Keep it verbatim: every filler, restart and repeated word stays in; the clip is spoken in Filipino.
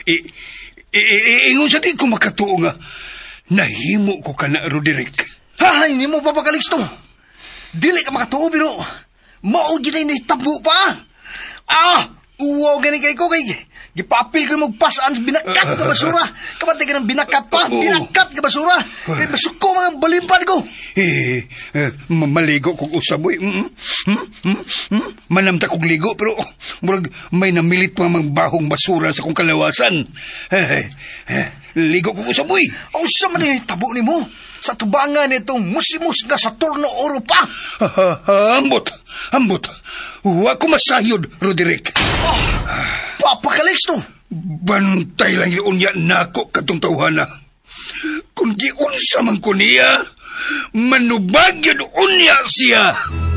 I, i, i, ingon sa di ko makatuo nga, nahimo ko ka na, Roderick. Ha, hindi mo pa Calixto. Dili ka makatuo, pero maugin na initabo pa. Ah, uwaw gani kay ko kay gipapil ko mo pasaan sa binakat ka basura. Kapatid ka ng binakat pa, binakat ka basura. Kaya masuko mga balimpad ko. Eh, eh maligo kong usaboy. Mm, mm, mm, mm, manamta kong ligo, pero murag may namilit pa mga bahong basura sa kong kalawasan. Eh, eh, ligo kong usaboy. O sa man tabo ni mo? Sa tubangan nitong musimus na sa turno oro pa. Ambot, ambot. Huwag ko masayod, Roderick. Oh, Papa Calixto. Bantay lang yun niya nako katong tawhana. Kung di unsa man ko niya, manubag yun unya siya.